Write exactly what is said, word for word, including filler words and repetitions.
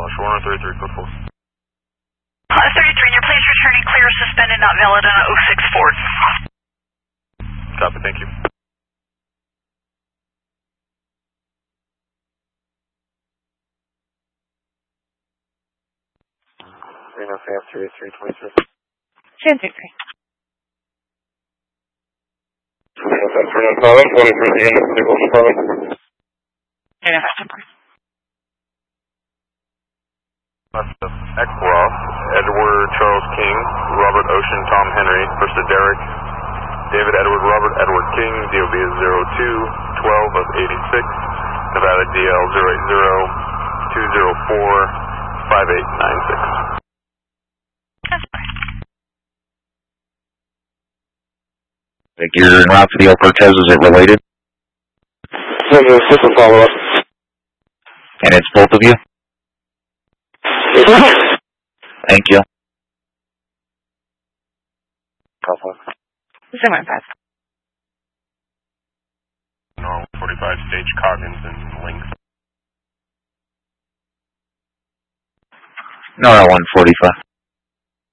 Shore thirty-three, code four. Uh, thirty-three, your plane's returning clear, suspended, not valid on oh six Ford. Copy, thank you. Reno F A F thirty-three twenty-three. Jan thirty-three. Reno F A F twenty-three, twenty-three, the end of the Ocean Park. Reno F A F. Ekbroff, Edward Charles King, Robert Ocean, Tom Henry, versus Derek, David Edward, Robert Edward King, D O B is zero two twelve of eighty-six, Nevada D L zero eight zero two zero four five eight nine six. I think you're en route for the El Cortez, is it related? System follow-up. And it's both of you? Thank you. Zimmer five. No, forty-five stage Coggins and Lynx. No, one forty-five.